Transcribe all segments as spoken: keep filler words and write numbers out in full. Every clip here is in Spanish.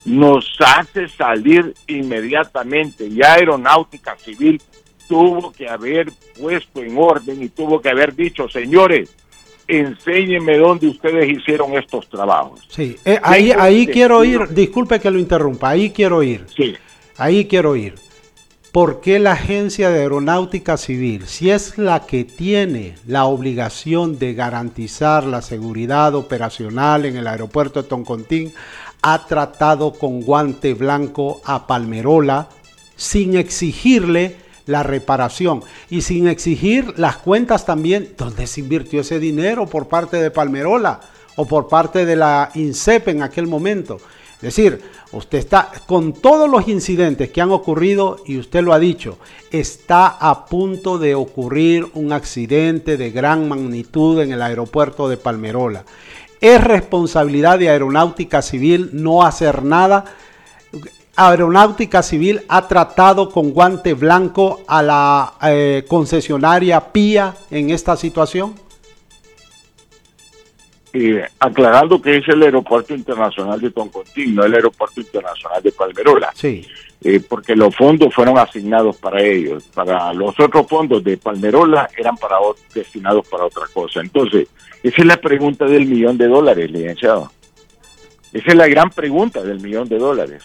nos hace salir inmediatamente. Ya Aeronáutica Civil tuvo que haber puesto en orden y tuvo que haber dicho, señores, enséñenme dónde ustedes hicieron estos trabajos. Sí, eh, ahí, ahí quiero ir, disculpe que lo interrumpa, ahí quiero ir. Sí. Ahí quiero ir. ¿Por qué la Agencia de Aeronáutica Civil, si es la que tiene la obligación de garantizar la seguridad operacional en el aeropuerto de Toncontín, ha tratado con guante blanco a Palmerola sin exigirle la reparación y sin exigir las cuentas también? ¿Dónde se invirtió ese dinero por parte de Palmerola o por parte de la INSEP en aquel momento? Es decir, usted está con todos los incidentes que han ocurrido, y usted lo ha dicho, está a punto de ocurrir un accidente de gran magnitud en el aeropuerto de Palmerola. ¿Es responsabilidad de Aeronáutica Civil no hacer nada? Aeronáutica Civil ha tratado con guante blanco a la eh, concesionaria P I A en esta situación. Eh, aclarando que es el aeropuerto internacional de Toncontín, no el aeropuerto internacional de Palmerola. Sí. Eh, porque los fondos fueron asignados para ellos. Para los otros fondos de Palmerola eran para destinados para otra cosa. Entonces, esa es la pregunta del millón de dólares, licenciado. Esa es la gran pregunta del millón de dólares.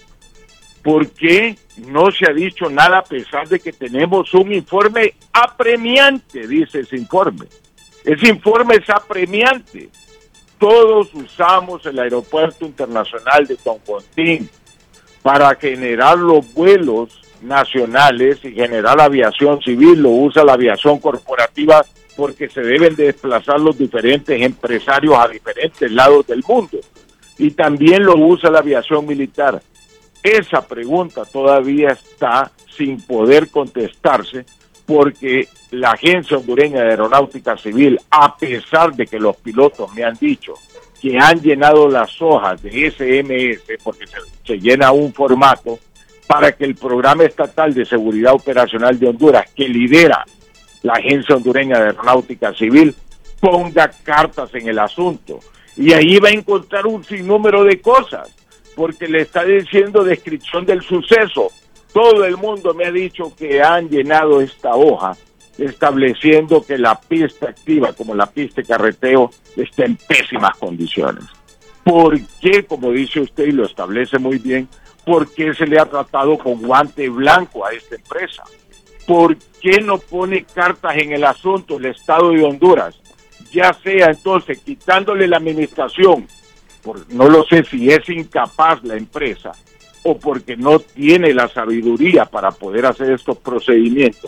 ¿Por qué no se ha dicho nada a pesar de que tenemos un informe apremiante, dice ese informe? Ese informe es apremiante. Todos usamos el aeropuerto internacional de Toncontín para generar los vuelos nacionales y generar aviación civil. Lo usa la aviación corporativa porque se deben de desplazar los diferentes empresarios a diferentes lados del mundo. Y también lo usa la aviación militar. Esa pregunta todavía está sin poder contestarse porque la Agencia Hondureña de Aeronáutica Civil, a pesar de que los pilotos me han dicho que han llenado las hojas de S M S, porque se, se llena un formato para que el Programa Estatal de Seguridad Operacional de Honduras, que lidera la Agencia Hondureña de Aeronáutica Civil, ponga cartas en el asunto. Y ahí va a encontrar un sinnúmero de cosas, porque le está diciendo descripción del suceso. Todo el mundo me ha dicho que han llenado esta hoja estableciendo que la pista activa, como la pista de carreteo, está en pésimas condiciones. ¿Por qué, como dice usted y lo establece muy bien, por qué se le ha tratado con guante blanco a esta empresa? ¿Por qué no pone cartas en el asunto el Estado de Honduras? Ya sea entonces quitándole la administración, por, no lo sé si es incapaz la empresa, o porque no tiene la sabiduría para poder hacer estos procedimientos,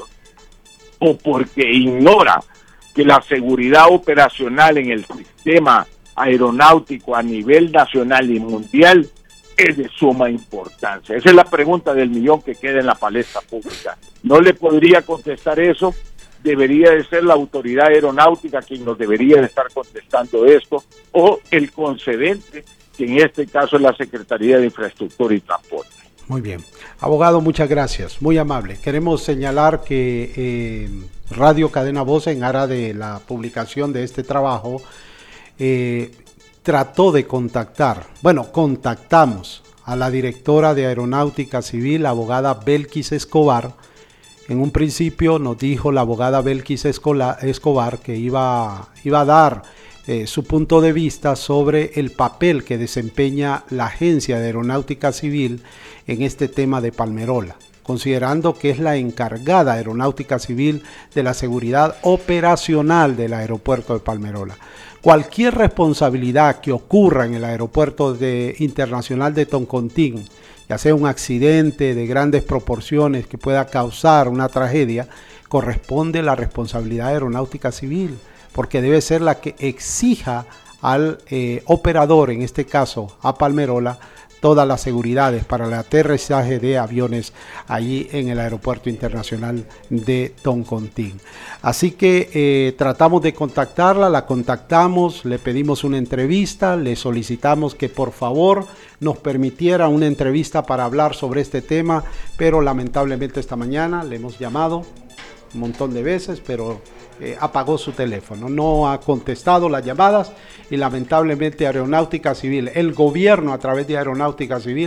o porque ignora que la seguridad operacional en el sistema aeronáutico a nivel nacional y mundial es de suma importancia. Esa es la pregunta del millón que queda en la palestra pública. ¿No le podría contestar eso? Debería de ser la autoridad aeronáutica quien nos debería de estar contestando esto, o el concedente, que en este caso es la Secretaría de Infraestructura y Transporte. Muy bien. Abogado, muchas gracias. Muy amable. Queremos señalar que eh, Radio Cadena Voz, en aras de la publicación de este trabajo, eh, trató de contactar, bueno, contactamos a la directora de Aeronáutica Civil, la abogada Belkis Escobar. En un principio nos dijo la abogada Belkis Escobar que iba, iba a dar Eh, su punto de vista sobre el papel que desempeña la Agencia de Aeronáutica Civil en este tema de Palmerola, considerando que es la encargada Aeronáutica Civil de la seguridad operacional del aeropuerto de Palmerola. Cualquier responsabilidad que ocurra en el aeropuerto de, internacional de Toncontín, ya sea un accidente de grandes proporciones que pueda causar una tragedia, corresponde la responsabilidad de Aeronáutica Civil, porque debe ser la que exija al eh, operador, en este caso a Palmerola, todas las seguridades para el aterrizaje de aviones allí en el Aeropuerto Internacional de Toncontín. Así que eh, tratamos de contactarla, la contactamos, le pedimos una entrevista, le solicitamos que por favor nos permitiera una entrevista para hablar sobre este tema, pero lamentablemente esta mañana le hemos llamado un montón de veces, pero eh, apagó su teléfono, no ha contestado las llamadas y lamentablemente Aeronáutica Civil, el gobierno a través de Aeronáutica Civil